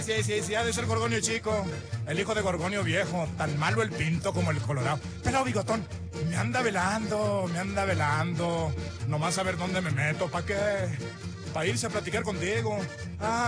sí, ha de ser Gorgonio chico. El hijo de Gorgonio viejo, tan malo el pinto como el colorado. Pelao bigotón, me anda velando. Nomás a ver dónde me meto, ¿pa' qué? Pa' irse a platicar contigo. Ah,